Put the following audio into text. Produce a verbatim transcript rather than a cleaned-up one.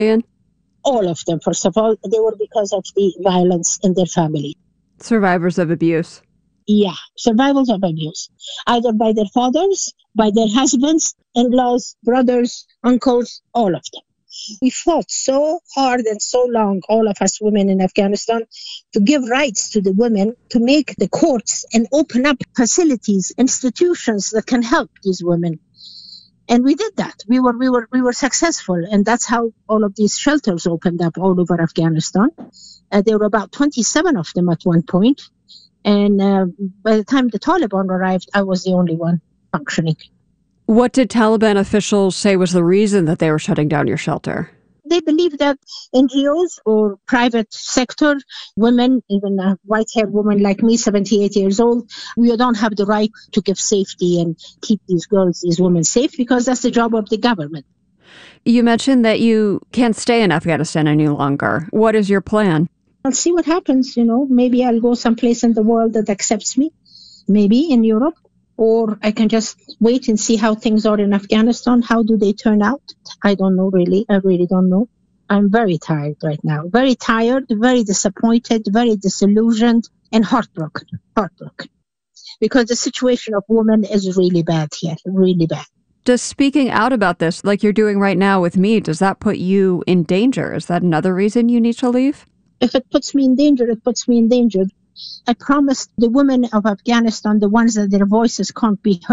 All of them, first of all, they were because of the violence in their family. Survivors of abuse. Yeah, survivors of abuse, either by their fathers, by their husbands, in-laws, brothers, uncles, all of them. We fought so hard and so long, all of us women in Afghanistan, to give rights to the women, to make the courts and open up facilities, institutions that can help these women. And we did that. We were we were we were successful, and that's how all of these shelters opened up all over Afghanistan. Uh, there were about twenty-seven of them at one point, and uh, by the time the Taliban arrived, I was the only one functioning. What did Taliban officials say was the reason that they were shutting down your shelter? They believe that N G Os or private sector, women, even a white-haired woman like me, seventy-eight years old, we don't have the right to give safety and keep these girls, these women safe, because that's the job of the government. You mentioned that you can't stay in Afghanistan any longer. What is your plan? I'll see what happens, you know. Maybe I'll go someplace in the world that accepts me, maybe in Europe. Or I can just wait and see how things are in Afghanistan. How do they turn out? I don't know, really. I really don't know. I'm very tired right now. Very tired, very disappointed, very disillusioned, and heartbroken. Heartbroken. Because the situation of women is really bad here, really bad. Does speaking out about this, like you're doing right now with me, does that put you in danger? Is that another reason you need to leave? If it puts me in danger, it puts me in danger. I promised the women of Afghanistan, the ones that their voices can't be heard,